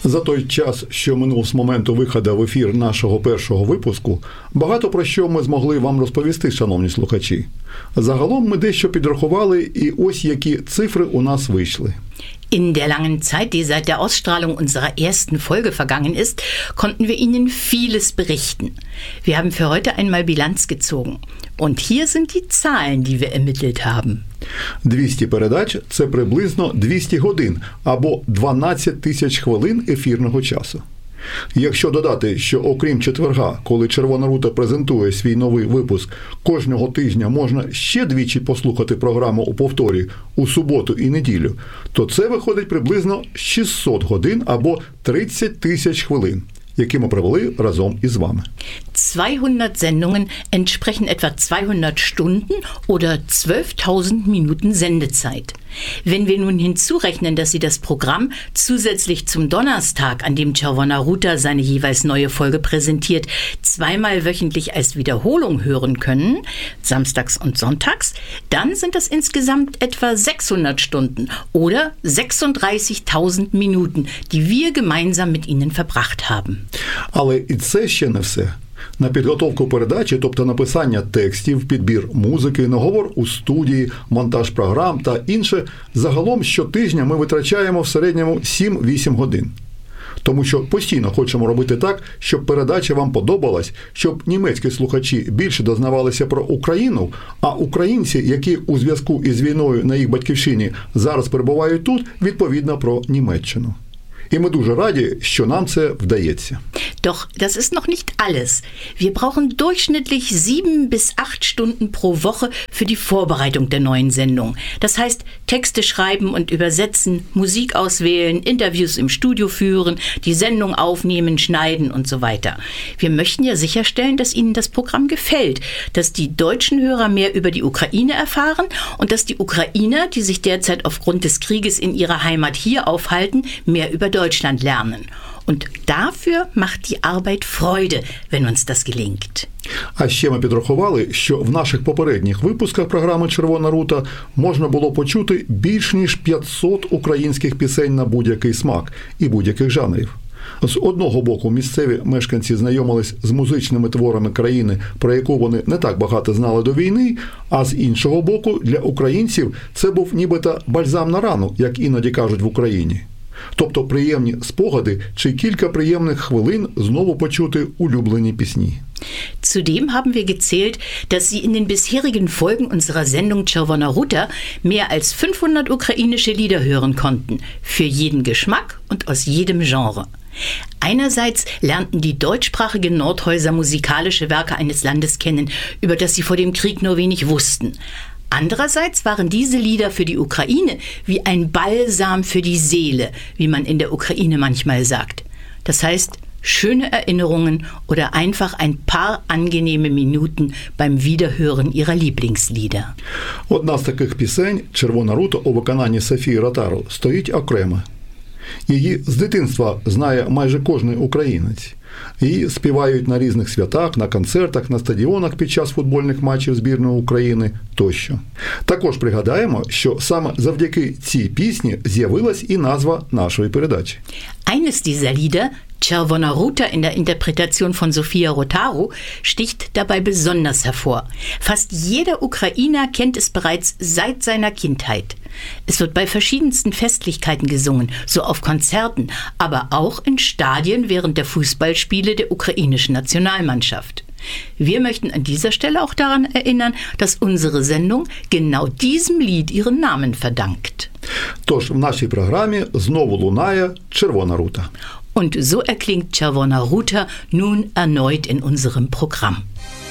За той час, що минув з моменту виходу в ефір нашого першого випуску, багато про що ми змогли вам розповісти, шановні слухачі. Загалом ми дещо підрахували, і ось які цифри у нас вийшли. In der langen Zeit, die seit der Ausstrahlung unserer ersten Folge vergangen ist, konnten wir Ihnen vieles berichten. Wir haben für heute einmal Bilanz gezogen. Und hier sind die Zahlen, die wir ermittelt haben. 200 передач – це приблизно 200 годин або 12 тисяч хвилин ефірного часу. Якщо додати, що окрім четверга, коли Червона Рута презентує свій новий випуск, кожного тижня можна ще двічі послухати програму у повторі у суботу і неділю, то це виходить приблизно 600 годин або 30 тисяч хвилин, які ми провели разом із вами. 200 Sendungen entsprechen etwa 200 Stunden oder 12.000 Minuten Sendezeit. Wenn wir nun hinzurechnen, dass Sie das Programm zusätzlich zum Donnerstag, an dem Червона Рута seine jeweils neue Folge präsentiert, zweimal wöchentlich als Wiederholung hören können, samstags und sonntags, dann sind das insgesamt etwa 600 Stunden oder 36.000 Minuten, die wir gemeinsam mit Ihnen verbracht haben. Але і це ще не все. На підготовку передачі, тобто написання текстів, підбір музики, наговор у студії, монтаж програм та інше, загалом щотижня ми витрачаємо в середньому 7-8 годин. Тому що постійно хочемо робити так, щоб передача вам подобалась, щоб німецькі слухачі більше дознавалися про Україну, а українці, які у зв'язку із війною на їх батьківщині зараз перебувають тут, відповідно про Німеччину. І ми дуже раді, що нам це вдається. Doch das ist noch nicht alles. Wir brauchen durchschnittlich 7 bis 8 Stunden pro Woche für die Vorbereitung der neuen Sendung. Das heißt, Texte schreiben und übersetzen, Musik auswählen, Interviews im Studio führen, die Sendung aufnehmen, schneiden und so weiter. Wir möchten ja sicherstellen, dass Ihnen das Programm gefällt, dass die deutschen Hörer mehr über die Ukraine erfahren und dass die Ukrainer, die sich derzeit aufgrund des Krieges in ihrer Heimat hier aufhalten, mehr über Deutschland lernen. Und dafür macht die Arbeit Freude, wenn uns das gelingt. А ще ми підрахували, що в наших попередніх випусках програми «Червона Рута» можна було почути більш ніж 500 українських пісень на будь-який смак і будь-яких жанрів. З одного боку, місцеві мешканці знайомились з музичними творами країни, про яку вони не так багато знали до війни, а з іншого боку, для українців це був нібито бальзам на рану, як іноді кажуть в Україні. Тобто приємні спогади чи кілька приємних хвилин знову почути улюблені пісні. Zudem haben wir gezählt, dass Sie in den bisherigen Folgen unserer Sendung Червона Рута mehr als 500 ukrainische Lieder hören konnten, für jeden Geschmack und aus jedem Genre. Einerseits lernten die deutschsprachige Nordhäuser musikalische Werke eines Landes kennen, über das sie vor dem Krieg nur wenig wussten. Andererseits waren diese Lieder für die Ukraine wie ein Balsam für die Seele, wie man in der Ukraine manchmal sagt. Das heißt, schöne Erinnerungen oder einfach ein paar angenehme Minuten beim Wiederhören ihrer Lieblingslieder. Одна з таких пісень «Червона Рута» у виконанні Софії Ротару стоїть окремо. Її з дитинства знає майже кожний українець. Її співають на різних святах, на концертах, на стадіонах під час футбольних матчів збірної України тощо. Також пригадаємо, що саме завдяки цій пісні з'явилась і назва нашої передачі. Eines dieser Lieder, Червона Рута in der Interpretation von Sophia Rotaru, sticht dabei besonders hervor. Fast jeder Ukrainer kennt es bereits seit seiner Kindheit. Es wird bei verschiedensten Festlichkeiten gesungen, so auf Konzerten, aber auch in Stadien während der Fußballspiele der ukrainischen Nationalmannschaft. Wir möchten an dieser Stelle auch daran erinnern, dass unsere Sendung genau diesem Lied ihren Namen verdankt. Тож в нашій програмі знову лунає «Червона Рута». Und so erklingt Червона Рута nun erneut in unserem Programm.